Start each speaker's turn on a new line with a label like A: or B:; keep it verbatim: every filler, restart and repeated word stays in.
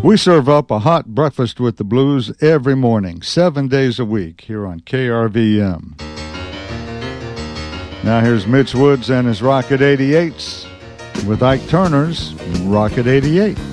A: We serve up a hot breakfast with the blues every morning, seven days a week, here on K R V M. Now here's Mitch Woods and his Rocket eighty-eights with Ike Turner's Rocket eighty-eight.